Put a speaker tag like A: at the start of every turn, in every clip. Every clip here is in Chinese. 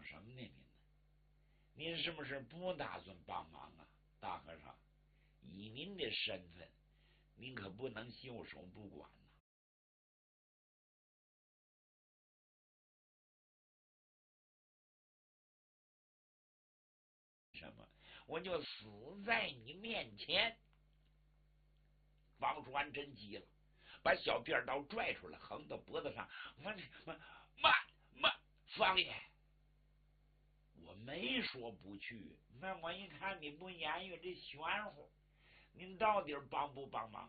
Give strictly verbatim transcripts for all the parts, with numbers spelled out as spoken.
A: 什么呢？您呢？您是不是不打算帮忙啊？大和尚，以您的身份，您可不能袖手不管呐、什么？我就死在你面前！王叔安真急了，把小辫刀拽出来，横到脖子上。慢慢慢，方爷，我没说不去，那我一看你不言语，这玄乎，您到底帮不帮忙？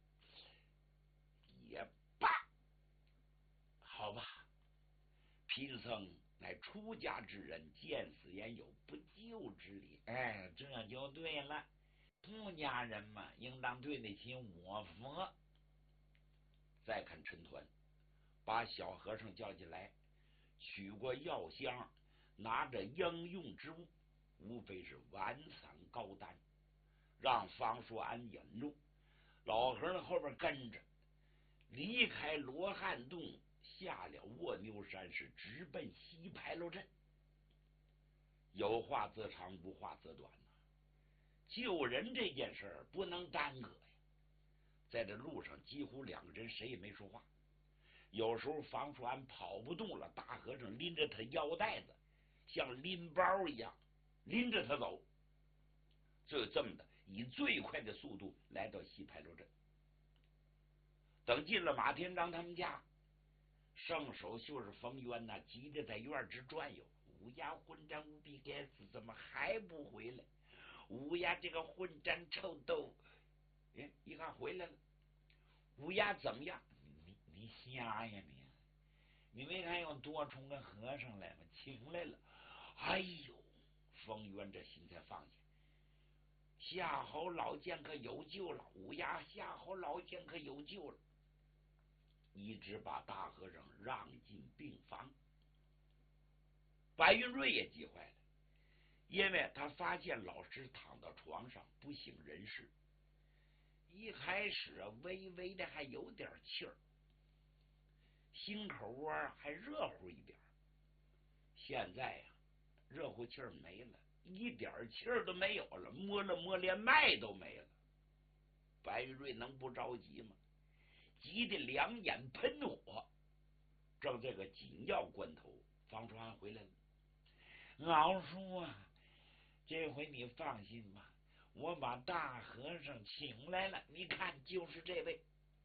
A: 也罢，好吧。贫僧乃出家之人，见死言有不救之理。哎，这就对了。出家人嘛，应当对得起我佛。再看陈抟，把小和尚叫进来，取过药箱，拿着应用之物，无非是丸散高丹，让方叔安引路。老和尚后边跟着，离开罗汉洞，下了卧牛山，是直奔西牌楼镇。有话则长，无话则短呐、啊。救人这件事儿不能耽搁呀。在这路上，几乎两个人谁也没说话。有时候方叔安跑不动了，大和尚拎着他腰带子，像拎包一样拎着他走。就这么的，以最快的速度来到西牌楼镇。等进了马天章他们家，圣手就是冯渊呐，急着在院之转悠。乌鸦混战无比该死，怎么还不回来？乌鸦这个混战臭豆，哎，一看回来了。乌鸦怎么样？你你瞎呀你！你没看有多重个和尚来吗？请来了。哎呦，冯渊这心才放下。夏侯老剑客有救了，乌鸦夏侯老剑客有救了。一直把大和尚让进病房。白云瑞也急坏了，因为他发现老师躺到床上不省人事。一开始啊，微微的还有点气儿，心口窝还热乎一点。现在呀、啊，热乎气儿没了，一点气儿都没有了，摸了摸连脉都没了。白云瑞能不着急吗？急得两眼喷火。正这个紧要关头，方叔安回来了。老叔啊，这回你放心吧，我把大和尚请来了，你看就是这位。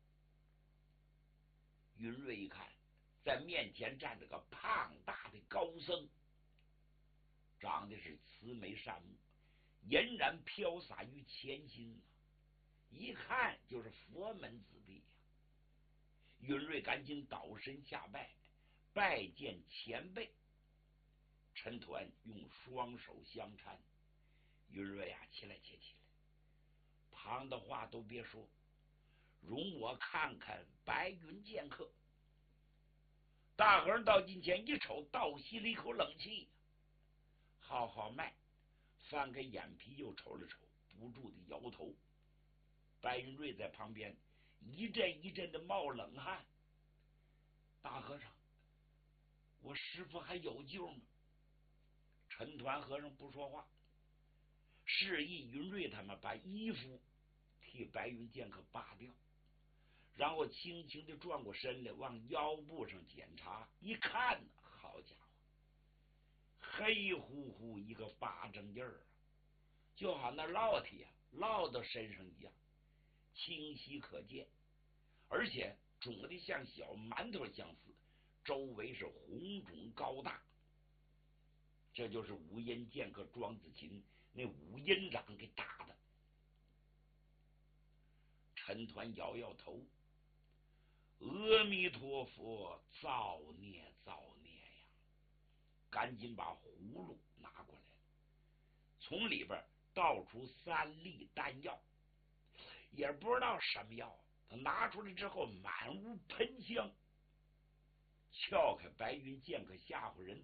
A: 云瑞一看，在面前站着个胖大的高僧，长得是慈眉善目，俨然飘洒于前心，一看就是佛门子弟呀。云瑞赶紧倒身下拜，拜见前辈。陈抟用双手相搀，云瑞啊，起来，起起来，旁的话都别说，容我看看白云剑客。大和尚到近前一瞅，倒吸了一口冷气，号号脉，翻开眼皮又瞅了瞅，不住的摇头。白云瑞在旁边一阵一阵的冒冷汗。大和尚，我师父还有救吗？陈抟和尚不说话，示意云瑞他们把衣服替白云剑客扒掉，然后轻轻的转过身来，往腰部上检查。一看，好家伙，黑乎乎一个巴掌印儿，就好那烙铁呀烙到身上一样，清晰可见，而且肿的像小馒头相似，周围是红肿高大。这就是五阴剑客庄子琴那五阴掌给打的。陈抟摇摇头，阿弥陀佛，造孽造孽呀！赶紧把葫芦拿过来，从里边倒出三粒丹药，也不知道什么药。他拿出来之后，满屋喷香，撬开白云剑客吓唬人